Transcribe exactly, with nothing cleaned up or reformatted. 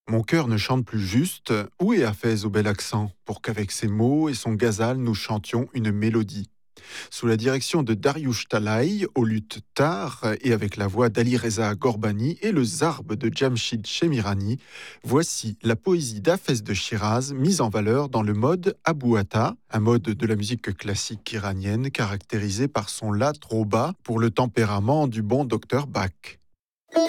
Mon cœur ne chante plus juste. Où est Hafez au bel accent pour qu'avec ses mots et son ghazal nous chantions une mélodie? Sous la direction de Dariush Talai, au luth tar et avec la voix d'Ali Reza Gorbani et le zarb de Jamshid Shemirani, voici la poésie d'Hafez de Shiraz mise en valeur dans le mode Abouata, un mode de la musique classique iranienne caractérisé par son la trop bas pour le tempérament du bon docteur Bach.